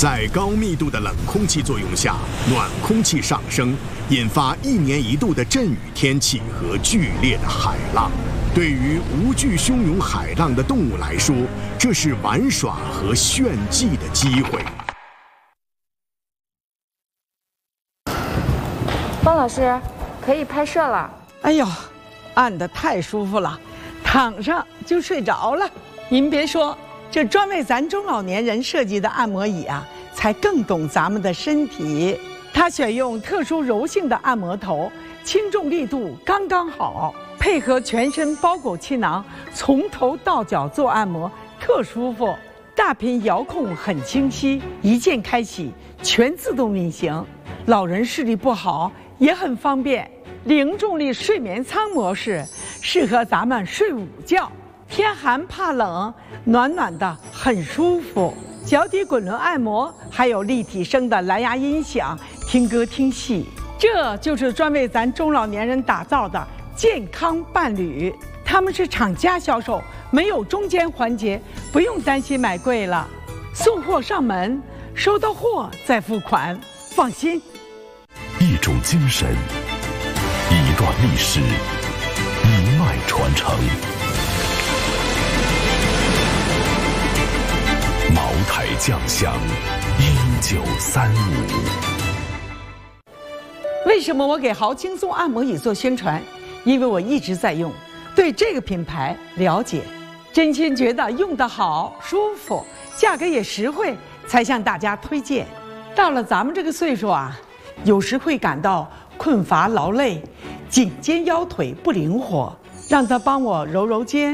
在高密度的冷空气作用下，暖空气上升，引发1年1度的阵雨天气和剧烈的海浪。对于无惧汹涌海浪的动物来说，这是玩耍和炫技的机会。 方老师，可以拍摄了。 哎呦，按得太舒服了，躺上就睡着了。您别说，这专为咱中老年人设计的按摩椅啊，才更懂咱们的身体。它选用特殊柔性的按摩头，轻重力度刚刚好，配合全身包裹气囊，从头到脚做按摩，特舒服。大屏遥控很清晰，一键开启，全自动运行。老人视力不好也很方便。零重力睡眠舱模式适合咱们睡午觉，天寒怕冷，暖暖的很舒服。脚底滚轮按摩，还有立体声的蓝牙音响，听歌听戏。这就是专为咱中老年人打造的健康伴侣。他们是厂家销售，没有中间环节，不用担心买贵了。送货上门，收到货再付款，放心。 一种精神，一段历史，一脉传承。茅台酱香1935。 为什么我给豪轻松按摩椅做宣传？因为我一直在用，对这个品牌了解，真心觉得用得好、舒服，价格也实惠，才向大家推荐。到了咱们这个岁数啊，有时会感到困乏劳累，颈肩腰腿不灵活，让他帮我揉揉肩。